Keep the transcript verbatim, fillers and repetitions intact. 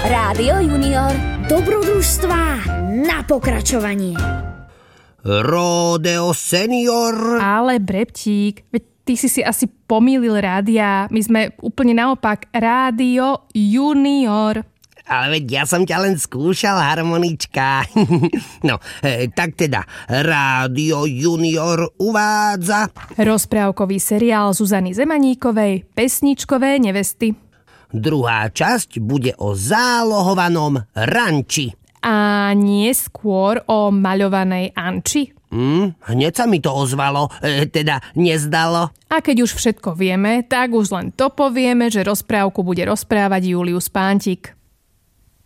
Rádio Junior. Dobrodružstvá na pokračovanie. Ródeo senior. Ale Brebtík, veď ty si si asi pomýlil rádia. My sme úplne naopak Rádio Junior. Ale veď ja som ťa len skúšal, harmonička. No, e, tak teda, Rádio Junior uvádza rozprávkový seriál Zuzany Zemaníkovej Pesničkové nevesty. Druhá časť bude o zálohovanom ranči. A nie skôr o maľovanej Anči? Hmm, hneď sa mi to ozvalo, e, teda nezdalo. A keď už všetko vieme, tak už len to povieme, že rozprávku bude rozprávať Julius Pántik.